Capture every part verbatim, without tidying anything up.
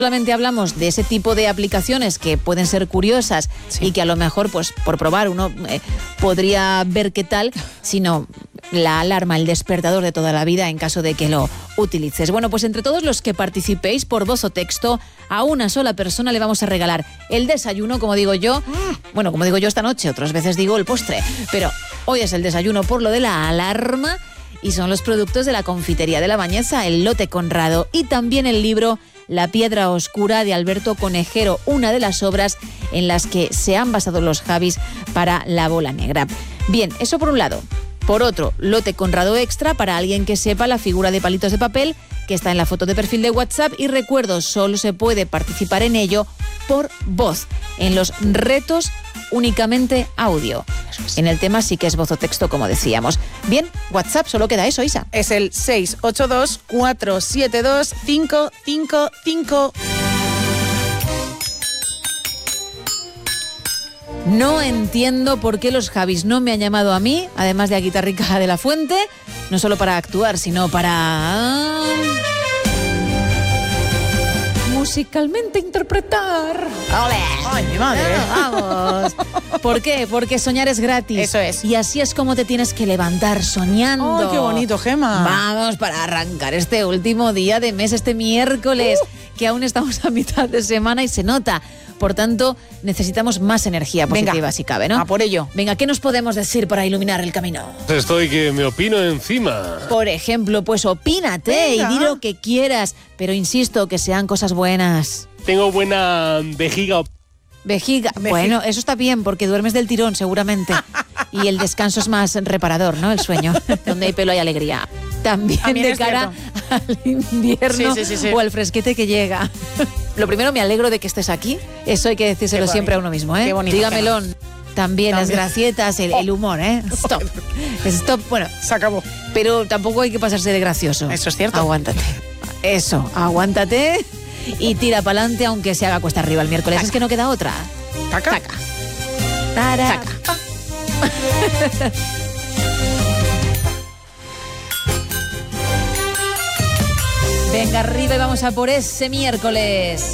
Solamente hablamos de ese tipo de aplicaciones que pueden ser curiosas sí. y que a lo mejor, pues por probar, uno eh, podría ver qué tal, sino la alarma, el despertador de toda la vida en caso de que lo utilices. Bueno, pues entre todos los que participéis por voz o texto, a una sola persona le vamos a regalar el desayuno, como digo yo, bueno, como digo yo esta noche, otras veces digo el postre, pero hoy es el desayuno por lo de la alarma y son los productos de la Confitería de la Bañeza, el Lote Conrado y también el libro La Piedra Oscura de Alberto Conejero, una de las obras en las que se han basado los Javis para La Bola Negra. Bien, eso por un lado. Por otro, Lote Conrado Extra para alguien que sepa la figura de palitos de papel que está en la foto de perfil de WhatsApp y recuerdo, solo se puede participar en ello por voz. En los retos únicamente audio. En el tema sí que es voz o texto, como decíamos. Bien, WhatsApp, solo queda eso, Isa. Es el seis ocho dos, cuatro siete dos, cinco cinco cinco. No entiendo por qué los Javis no me han llamado a mí, además de a Guitarrica de la Fuente, no solo para actuar, sino para musicalmente interpretar. ¡Ole! ¡Ay, mi madre! Vamos. ¿Por qué? Porque soñar es gratis. Eso es. Y así es como te tienes que levantar, soñando. ¡Ay, qué bonito, Gema! Vamos, para arrancar este último día de mes, este miércoles, uh. que aún estamos a mitad de semana y se nota. Por tanto, necesitamos más energía positiva, Venga, si cabe, ¿no? A por ello. Venga, ¿qué nos podemos decir para iluminar el camino? Estoy que me opino encima. Por ejemplo, pues opínate Venga. y di lo que quieras, pero insisto, que sean cosas buenas. Tengo buena vejiga. Vejiga. Vejiga. Bueno, eso está bien, porque duermes del tirón, seguramente. Y el descanso es más reparador, ¿no? El sueño, donde hay pelo hay alegría. También, También de cara cierto. al invierno sí, sí, sí, sí. o al fresquete que llega. Lo primero, me alegro de que estés aquí. Eso hay que decírselo siempre a uno mismo, ¿eh? Qué bonito. Dígamelo. También, También las gracietas, el, el humor, ¿eh? Stop. Stop, bueno. Se acabó. Pero tampoco hay que pasarse de gracioso. Eso es cierto. Aguántate. Eso, aguántate y tira para adelante, aunque se haga cuesta arriba el miércoles. Taca. Es que no queda otra. Taca. Taca. Tara. Taca. Venga, arriba y vamos a por ese miércoles.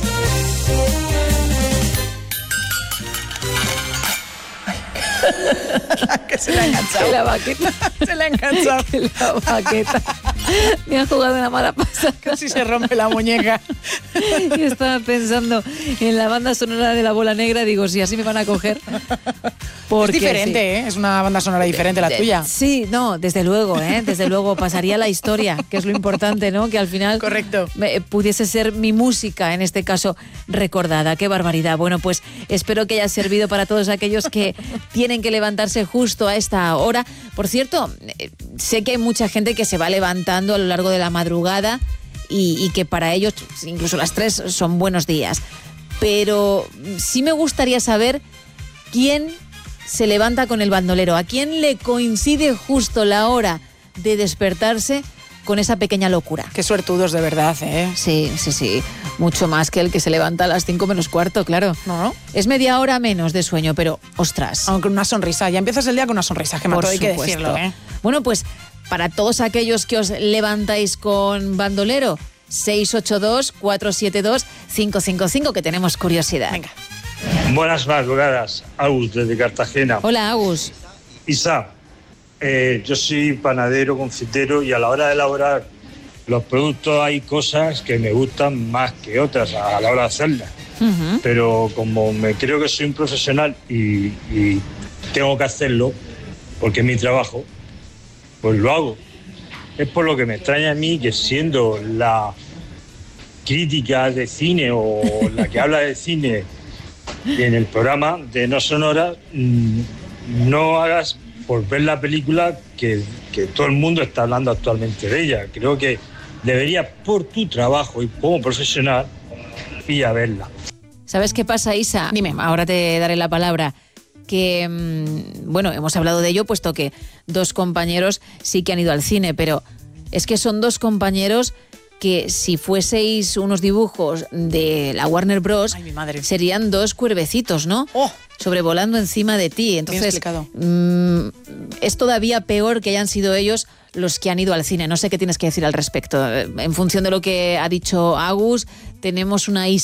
Que se la ha enganchado. La baqueta. Se la ha enganchado. La baqueta. Me ha jugado una mala pasada. Casi se rompe la muñeca. Y estaba pensando en la banda sonora de La Bola Negra. Digo, si así me van a coger. Porque, es diferente, sí. ¿eh? Es una banda sonora diferente la de, tuya. Sí, no, desde luego, ¿eh? Desde luego pasaría la historia, que es lo importante, ¿no? Que al final Correcto. Me, pudiese ser mi música, en este caso, recordada. ¡Qué barbaridad! Bueno, pues espero que haya servido para todos aquellos que tienen que levantarse justo a esta hora. Por cierto, sé que hay mucha gente que se va levantando a lo largo de la madrugada y, y que para ellos, incluso las tres, son buenos días. Pero sí me gustaría saber quién se levanta con el bandolero, a quién le coincide justo la hora de despertarse con esa pequeña locura. Qué suertudos de verdad, ¿eh? Sí, sí, sí. Mucho más que el que se levanta a las cinco menos cuarto, claro. No, no. Es media hora menos de sueño, pero ostras. Aunque una sonrisa. Ya empiezas el día con una sonrisa, que me hay que decirlo, ¿eh? Bueno, pues para todos aquellos que os levantáis con bandolero, seis ocho dos, cuatro siete dos, cinco cinco cinco, que tenemos curiosidad. Venga. Buenas madrugadas, Agus desde Cartagena. Hola, Agus. Isa, eh, yo soy panadero, confitero y a la hora de elaborar los productos hay cosas que me gustan más que otras a la hora de hacerlas. Uh-huh. Pero como me creo que soy un profesional y, y tengo que hacerlo, porque es mi trabajo, pues lo hago. Es por lo que me extraña a mí que siendo la crítica de cine o la que habla de cine en el programa de No Sonora, no hagas por ver la película que, que todo el mundo está hablando actualmente de ella. Creo que deberías, por tu trabajo y como profesional, ir a verla. ¿Sabes qué pasa, Isa? Dime. Ahora te daré la palabra. Que, bueno, hemos hablado de ello, puesto que dos compañeros sí que han ido al cine, pero es que son dos compañeros que si fueseis unos dibujos de la Warner Bros. Ay, mi madre. Serían dos cuervecitos, ¿no? Oh. Sobrevolando encima de ti. Entonces, mmm, es todavía peor que hayan sido ellos los que han ido al cine. No sé qué tienes que decir al respecto. En función de lo que ha dicho Agus, tenemos una Isa